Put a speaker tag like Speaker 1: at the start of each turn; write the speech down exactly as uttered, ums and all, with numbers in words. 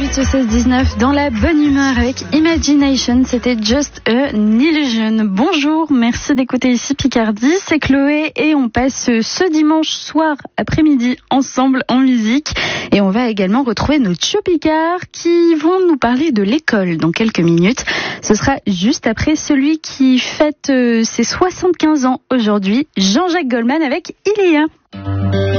Speaker 1: huit seize dix-neuf dans la bonne humeur avec Imagination, c'était Just an Illusion. Bonjour, merci d'écouter ici Picardie, c'est Chloé et on passe ce dimanche soir après-midi ensemble en musique et on va également retrouver nos Tchopicards qui vont nous parler de l'école dans quelques minutes. Ce sera juste après celui qui fête ses soixante-quinze ans aujourd'hui, Jean-Jacques Goldman avec Ilia.